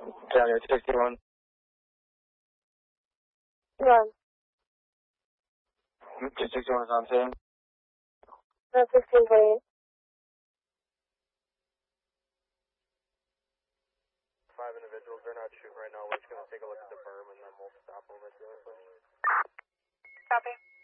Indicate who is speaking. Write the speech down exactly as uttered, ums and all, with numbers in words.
Speaker 1: Daniel sixty-one.
Speaker 2: Run.
Speaker 1: two sixty-one is on scene.
Speaker 2: That's sixteen twenty-eight.
Speaker 3: Five individuals, they're not shooting right now. We're just going to take a look at the berm and then we'll stop over to it.
Speaker 2: Copy.